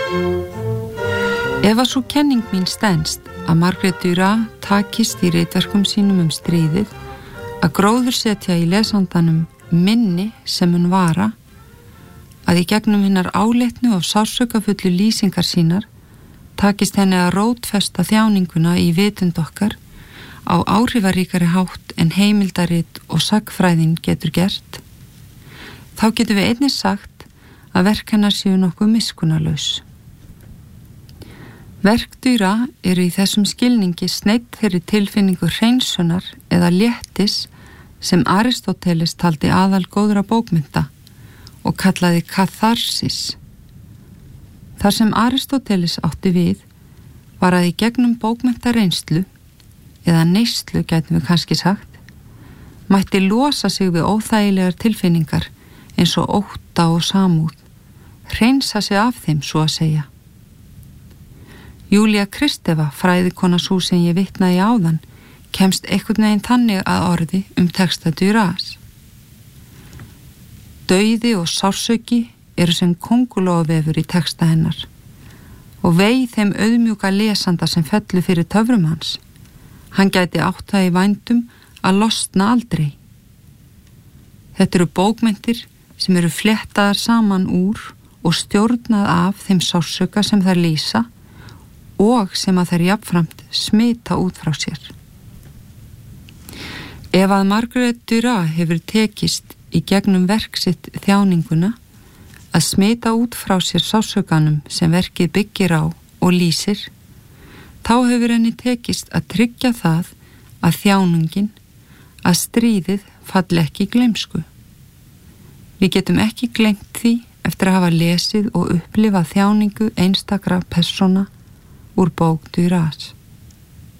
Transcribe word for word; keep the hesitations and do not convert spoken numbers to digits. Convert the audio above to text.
Ef að svo kenning mín stenst að Margrét Duras takist í ritverkum sínum um stríðið að gróðursetja í lesandanum minni sem hún vara, að í gegnum hinnar áleitnu og sársaukafullu lýsingar sínar takist henni að rótfesta þjáninguna í vitund okkar á áhrifaríkari hátt en heimildarit og sagnfræðin getur gert, þá getum við einnig sagt að verk hennar séu nokkuð miskunnarlaus. Verk Duras eru í þessum skilningi sneidd þeirri tilfinningu hreinsunar eða léttis sem Aristóteles taldi aðal góðra bókmynda og kallaði katharsis. Þar sem Aristóteles átti við var að í gegnum bókmenntareynslu, eða neyslu gætum við kannski sagt, mætti losa sig við óþægilegar tilfinningar eins og ótta og samúð, hreinsa sig af þeim svo að segja. Júlía Kristeva, fræðikona sú sem ég vitnaði áðan, kemst einhvern veginn þannig að orði um texta Duras. Dauði og sársauki eru sem kóngulóarvefur í texta hennar og vei þeim auðmjúka lesanda sem fellu fyrir töfrum hans. Hann gæti átt það í vændum að losna aldrei. Þetta eru bókmenntir sem eru fléttaðar saman úr og stjórnað af þeim sársauka sem þær lýsa og sem að þær jafnframt smita út frá sér. Ef að Margrét Duras hefur tekist í gegnum verk sitt þjáninguna að smita út frá sér sársakanum sem verkið byggir á og lýsir, þá hefur henni tekist að tryggja það að þjáningin, að stríðið falli ekki í gleymsku. Við getum ekki gleymt því eftir að hafa lesið og upplifað þjáningu einstakra persóna úr bók Duras.